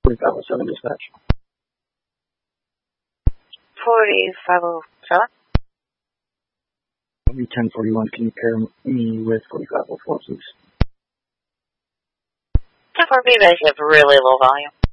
4507 dispatch. 4507? It'll be 1041. Can you pair me with 4504, please? 10-4, maybe I have really low volume.